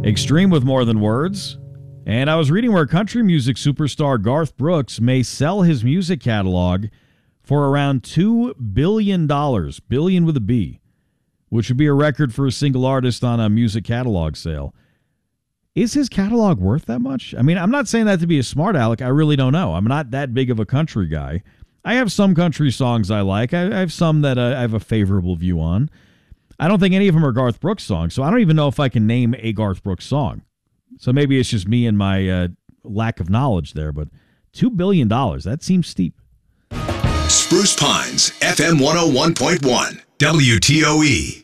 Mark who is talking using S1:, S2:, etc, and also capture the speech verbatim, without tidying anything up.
S1: Extreme with more than words. And I was reading where country music superstar Garth Brooks may sell his music catalog for around two billion dollars, billion with a B, which would be a record for a single artist on a music catalog sale. Is his catalog worth that much? I mean, I'm not saying that to be a smart aleck. I really don't know. I'm not that big of a country guy. I have some country songs I like. I have some that I have a favorable view on. I don't think any of them are Garth Brooks songs, so I don't even know if I can name a Garth Brooks song. So maybe it's just me and my uh, lack of knowledge there, but two billion dollars, that seems steep.
S2: Spruce Pines, F M one oh one point one, W T O E.